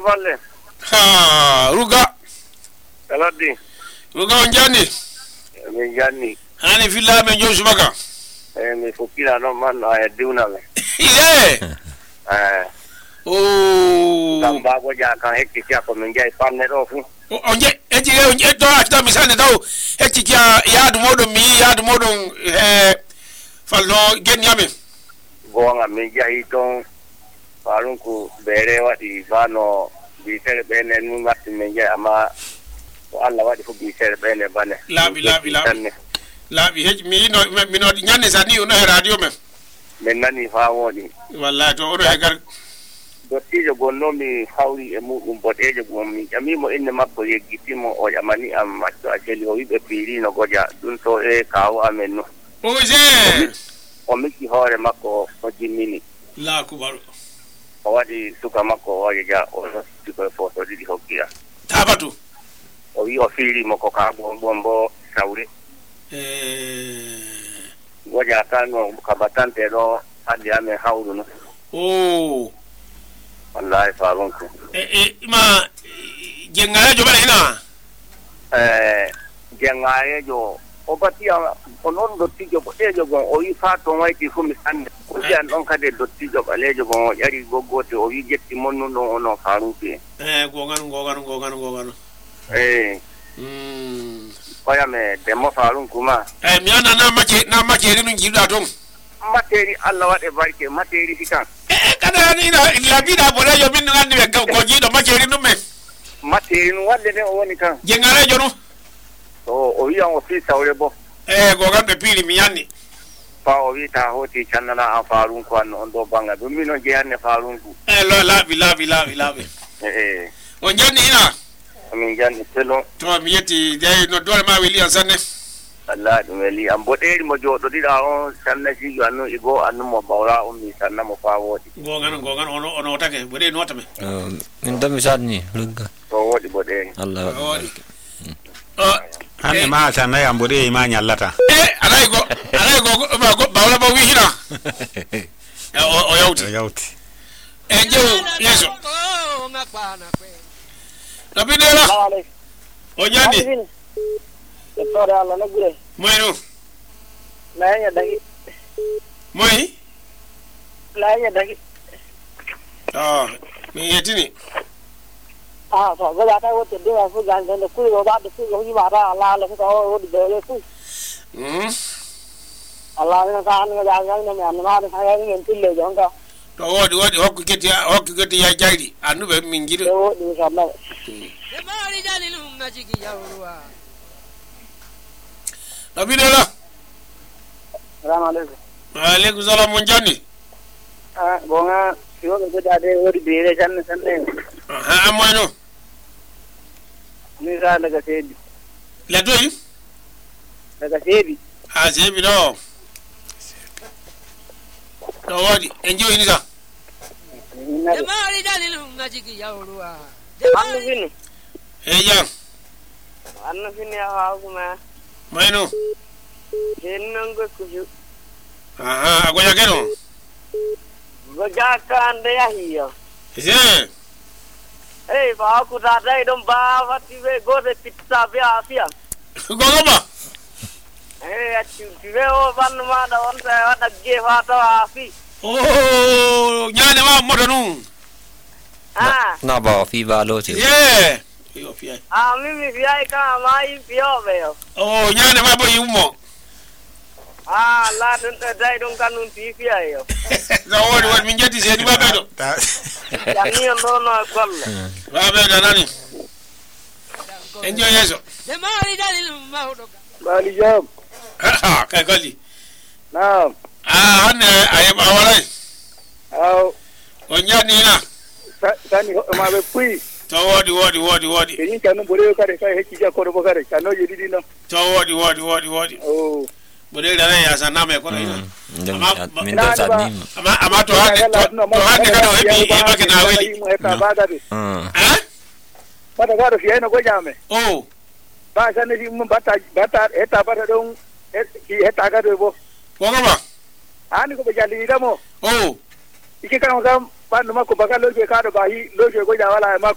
balle. Ha, ruga. Kaladi. Ruga onjani. Mi janni. Hani filla me josu baka. Mi fukira no man ay diuna me. Ile. Oh. Kamba go ja kan hekti kya ko min jay famne do fu. Onje onje to ata misane daw hekti kya yaadu modum mi yaadu modum falno gen yame. Gonga mi jay ton farunku bere wadi bano bi tere bene nu ngati min jay ama Allah wadi fu bi tere bene bane. Labi hej mi no nyanne sani ono radio men. Men nani fa woni. Wallahi to oro hegar dottijo gonno mi hawri e mudum bodejo gommi jamimo inne mabbo yeggitimo o jamani am matto ajeli o wibe pirino goja dun to e kawo amen no oje o miki hore makko o jimmini la kubaru o wadi suka makko o ja o suka foto di hokkiya tabatu o wi o firi mo ko ka bombo sawre goja kanu kabatante do hadi ame hawru no oh wallahi farunku ma jengaye jo bana ina jengaye jo obati onon dottijo bodejo gon o yi fato wayti fu mi sande ko jan on kade dottijo balejo gon yari goggote o wi jetti monno no ono farunku gogan oya me demo farunku ma mi ana na mache rinu jiida ton materi Allah wade barke materi fitan kada ni la vida bodejo min ngandi be ko jiido materi no me materi no wadde ne o woni kan jengare jono to o wi an o fi sawre bo gogan be pili mi yanni fa o wi ta hoti channana an farunku an on do banga dum mi no jeyanne farunku lo labi on janni ina min janni telo to mi yeti dey no dole ma weli an sanne Allah dum weli am boderi mo jodo dida on sanna ci anno igo anno mo bawra on mi sanna mo fa wodi gogan ono take boderi no tame min dami sadni lugga to wodi boderi Allah wodi hanne ma sanna yam boderi ma nyallata alay go bawla ba wi hina o yawti jew yeso Nabidela o nyandi Doctor Allah na gure. Moyno. Laya dagi. Moy? Laya dagi. Mi yetini. So goda ta wote de afu ganda ne ku goda de ku goji mara Allah la ko o de le ku. Allah na ka an ga ga ne me an ma de ga ne tille jonga. To wodi hokku geti ya jaydi anu be min gido. To wodi sabna. De mari jalilu majigi yawruwa. Nabidela. Assalamualaikum. Waalaikumsalam monjani. Bonga siwo ko dade wori bere janne sanne. Amoyno. Ni sa daga sebi. La doyi? Daga sebi. Sebi do. Do wadi enjoy ni sa. Demari dalilu ngajigi yawruwa. Annu fini. Jam. Annu fini ha kuma. Maino. Jenango kuju. Agoya keno. Goja kande ya hiyo. Ba ku dada idom ba wati we gode pizza be afia. Gogoma. Ati o ban ma da on sa wada ge fato afi. Nyane ma modonu. Na ba fi valo che. Mimi fiai kama mai pioveo. Nyane ma bo yumo. La dai don kanun ti fiai yo. Zawodi minjati se di babedo. Yani ndo no golle. Babedo nani? Enjoy yeso. De mari dalilu mawdo. Bali jam. Kai gali. Naam. Hanne ayam awalai. Onyani na. Sani ma be pui. To wodi. Yin kanu bore kare kai heki ja ko do kare kanu yidi no. To wodi. Bore da ya sana me ko ina. Minda sadni. Ama to hande kado hebi e bake na weli. Bada gado fi eno gojame. Ba sane di mun bata eta bata don eta gado bo. Gogoma. Ani ko be jali damo. Iki kan ba no mako bagalo be kado ba hi loje goja wala ma